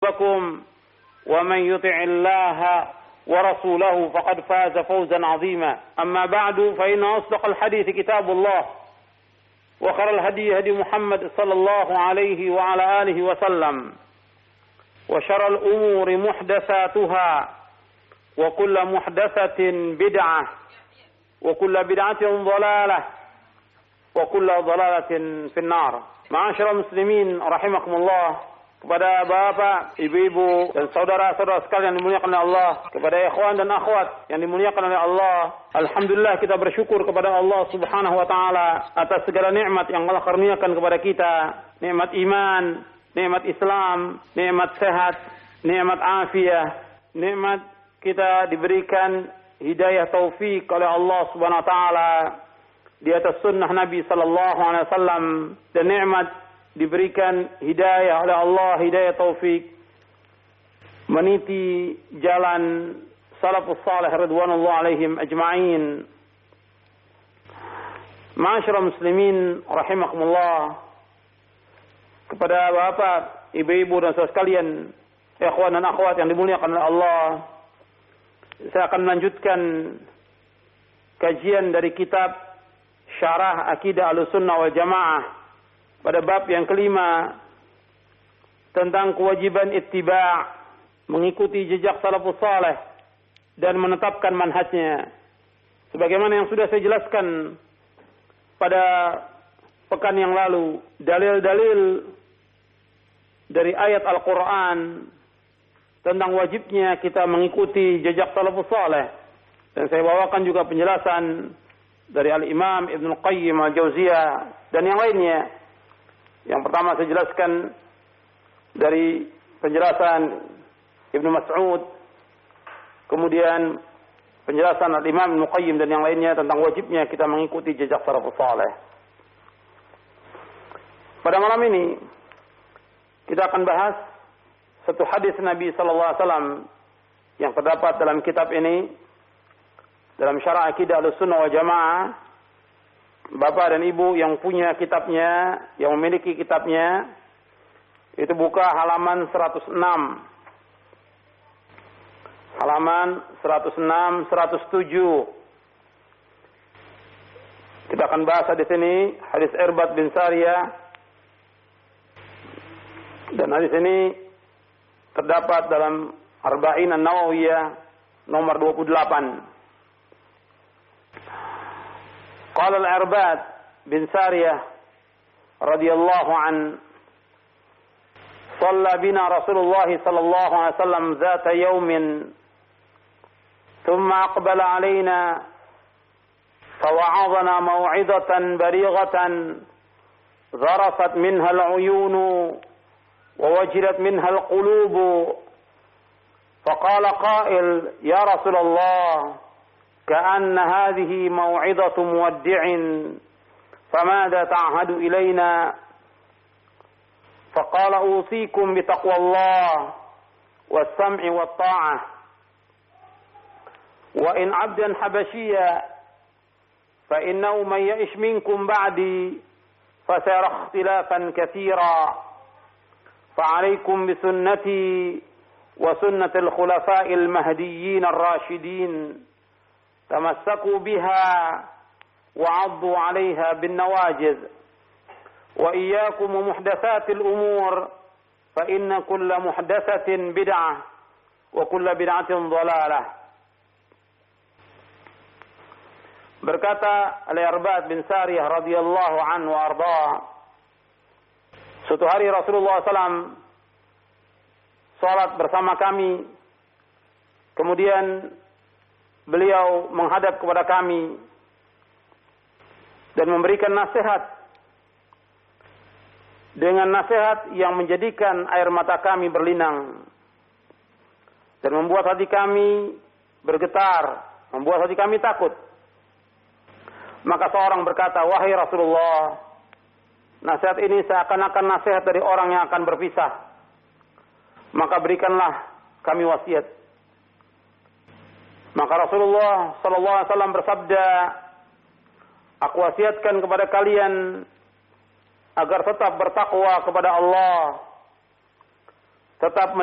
بكم ومن يطع الله ورسوله فقد فاز فوزا عظيما. أما بعد فإن أصدق الحديث كتاب الله وخير الهدي هدي محمد صلى الله عليه وعلى آله وسلم وشر الأمور محدثاتها وكل محدثة بدعة وكل بدعة ضلالة وكل ضلالة في النار. Ma'asyiral muslimin rahimakumullah, kepada bapak, ibu-ibu dan saudara-saudara sekalian yang dimuliakan oleh Allah, kepada ikhwan dan akhwat yang dimuliakan oleh Allah, alhamdulillah kita bersyukur kepada Allah Subhanahu wa taala atas segala nikmat yang Allah karuniakan kepada kita, nikmat iman, nikmat Islam, nikmat sehat, nikmat afiah, nikmat kita diberikan hidayah taufik oleh Allah Subhanahu wa taala di atas sunnah Nabi sallallahu alaihi wasallam, dan nikmat diberikan hidayah oleh Allah, hidayah taufik meniti jalan salafus salih ridwanullah alaihim ajma'in. Ma'asyiral muslimin rahimakumullah, kepada bapak, ibu-ibu dan saudara sekalian, ikhwan dan akhwat yang dimuliakan oleh Allah, saya akan melanjutkan kajian dari kitab Syarah Aqidah Ahlussunnah wal Jamaah pada bab yang kelima tentang kewajiban ittiba', mengikuti jejak salafus saleh dan menetapkan manhajnya. Sebagaimana yang sudah saya jelaskan pada pekan yang lalu, dalil-dalil dari ayat Al-Quran tentang wajibnya kita mengikuti jejak salafus saleh, dan saya bawakan juga penjelasan dari Al-Imam Ibnu Qayyim Al-Jauziyah dan yang lainnya. Yang pertama saya jelaskan dari penjelasan Ibnu Mas'ud, kemudian penjelasan Al-Imam Ibnu Qayyim dan yang lainnya tentang wajibnya kita mengikuti jejak salafus saleh. Pada malam ini kita akan bahas satu hadis Nabi sallallahu alaihi wasallam yang terdapat dalam kitab ini, dalam Syarah Aqidah Ahlussunnah wal Jamaah. Bapak dan ibu yang punya kitabnya, yang memiliki kitabnya, itu buka halaman 106. Halaman 106, 107. Kita akan bahas di sini hadis Irbad bin Sariyah. Dan hadis ini terdapat dalam Arba'in An-Nawawiyah nomor 28. Qala al-Irbad bin Sariyah radhiyallahu an, shalla bina Rasulullah sallallahu alaihi wasallam zata yawmin thumma aqbala alaina fawa'adhana maw'idatan balighatan zarafat minha al-'uyun wa wajilat minha al-qulub. Faqala qa'il ya Rasulullah كأن هذه موعظة مودع فماذا تعهد إلينا؟ فقال أوصيكم بتقوى الله والسمع والطاعة وإن عبدا حبشيا فإنه من يعش منكم بعدي فسيرى اختلافا كثيرا فعليكم بسنتي وسنة الخلفاء المهديين الراشدين تمسكوا بها وعضوا عليها بالنواجذ وإياكم ومحدثات الأمور فإن كل محدثة بدعة وكل بدعة ضلالة. Berkata Al-Irbad bin Sariyah radhiyallahu anhu arda, suatu hari Rasulullah SAW salat bersama kami, kemudian beliau menghadap kepada kami dan memberikan nasihat, dengan nasihat yang menjadikan air mata kami berlinang dan membuat hati kami bergetar, membuat hati kami takut. Maka seorang berkata, wahai Rasulullah, nasihat ini seakan-akan nasihat dari orang yang akan berpisah, maka berikanlah kami wasiat. Maka Rasulullah sallallahu alaihi wasallam bersabda, aku wasiatkan kepada kalian agar tetap bertakwa kepada Allah, tetap